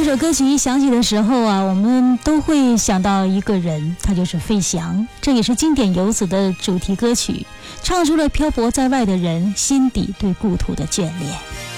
首歌曲一响起的时候啊，我们都会想到一个人，他就是费翔。这也是经典游子的主题歌曲，唱出了漂泊在外的人心底对故土的眷恋。